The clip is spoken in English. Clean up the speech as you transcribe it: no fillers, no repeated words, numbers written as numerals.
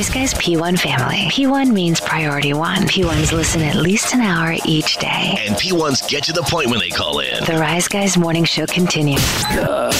Rise Guys P1 family. P1 means priority one. P1s listen at least an hour each day. And P1s get to the point when they call in. The Rise Guys morning show continues.